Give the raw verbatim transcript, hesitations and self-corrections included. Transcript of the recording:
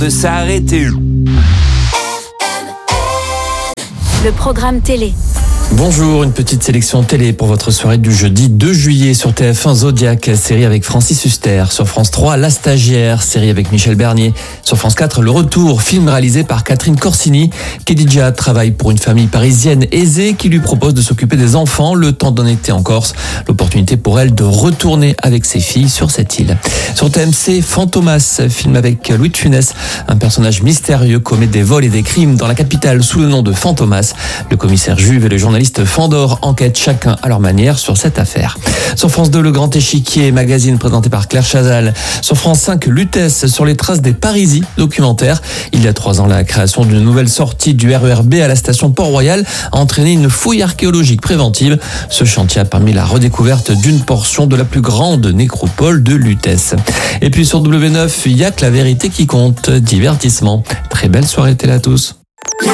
de s'arrêter. Le programme télé. Bonjour, une petite sélection télé pour votre soirée du jeudi deux juillet sur T F un Zodiac, série avec Francis Huster. Sur France trois, La Stagiaire, série avec Michel Bernier. Sur France quatre, Le Retour, film réalisé par Catherine Corsini. Khadija travaille pour une famille parisienne aisée qui lui propose de s'occuper des enfants le temps d'un été en Corse. L'opportunité pour elle de retourner avec ses filles sur cette île. Sur T M C, Fantomas, film avec Louis de Funès. Un personnage mystérieux commet des vols et des crimes dans la capitale sous le nom de Fantomas. Le commissaire Juve et le journaliste Fandor enquêtent chacun à leur manière sur cette affaire. Sur France deux, Le Grand Échiquier, magazine présenté par Claire Chazal. Sur France cinq, Lutèce, sur les traces des Parisis, documentaire. Il y a trois ans, la création d'une nouvelle sortie du R E R B à la station Port-Royal a entraîné une fouille archéologique préventive. Ce chantier a permis la redécouverte d'une portion de la plus grande nécropole de Lutèce. Et puis sur W neuf, il y a que la vérité qui compte. Divertissement. Très belle soirée télé à tous.